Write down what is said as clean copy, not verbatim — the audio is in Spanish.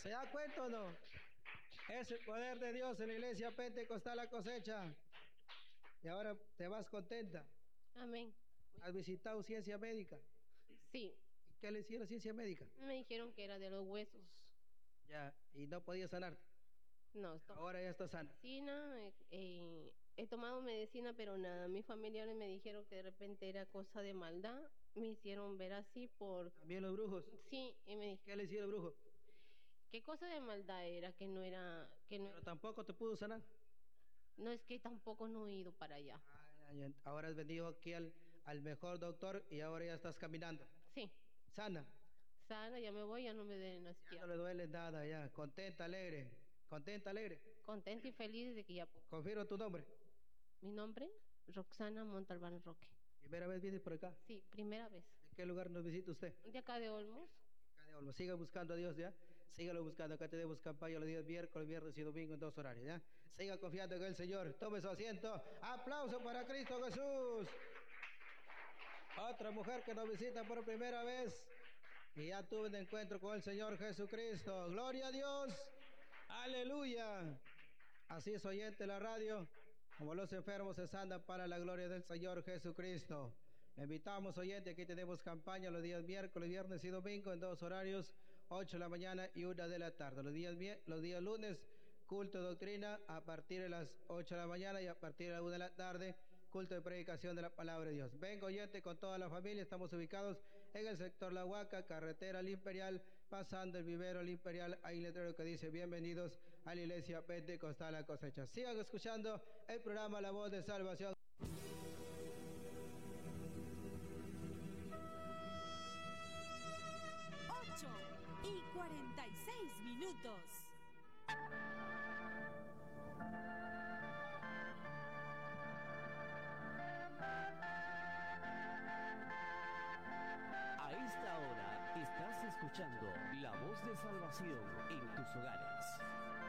¿Se da cuenta o no? Es el poder de Dios en la iglesia Pentecostal La Cosecha. Y ahora te vas contenta. Amén. ¿Has visitado ciencia médica? Sí, ¿Y qué le hicieron ciencia médica? me dijeron que era de los huesos. Ya, y no podía sanarte. No, estoy Ahora ya está sana. medicina, he tomado medicina, pero nada. Mis familiares me dijeron que de repente era cosa de maldad. Me hicieron ver así por... También los brujos. Sí, y me ¿Qué dijeron, le hicieron los brujos? ¿qué cosa de maldad era? Que no era, que no Pero era... tampoco te pudo sanar. No es que tampoco no he ido para allá. Ay, ay, ahora has venido aquí al mejor doctor y ahora ya estás caminando. Sí, Sana. sana, ya me voy, ya no me den las Ya no piernas. le duele nada, ya. Contenta, alegre. Contenta, alegre. Contenta y feliz de que ya puedo. Confirmo tu nombre. Mi nombre, Roxana Montalbán Roque. Primera vez vienes por acá. Sí, primera vez. ¿De qué lugar nos visita usted? De acá de Olmos. Acá de Olmo. Siga buscando a Dios, ¿ya? Sígalo buscando. Acá tenemos campaña los días miércoles, viernes y domingo en 2 horarios, ¿ya? Siga confiando en el Señor. Tome su asiento. ¡Aplauso para Cristo Jesús! Otra mujer que nos visita por primera vez y ya tuvo un encuentro con el Señor Jesucristo. ¡Gloria a Dios! ¡Aleluya! Así es, oyente de la radio, como los enfermos se sanan para la gloria del Señor Jesucristo. Le invitamos, oyente, aquí tenemos campaña los días miércoles, viernes y domingo en 2 horarios, 8 de la mañana y 1 de la tarde. Los días lunes, culto de doctrina a partir de las 8 de la mañana y a partir de las 1 de la tarde, culto de predicación de la palabra de Dios. Venga, oyente, con toda la familia, estamos ubicados en el sector La Huaca, carretera al Imperial, pasando el vivero al Imperial. Hay un letrero que dice: bienvenidos a la iglesia Pentecostal La Cosecha. Sigan escuchando el programa La Voz de Salvación. 8:46. A esta hora estás escuchando La Voz de Salvación en tus hogares.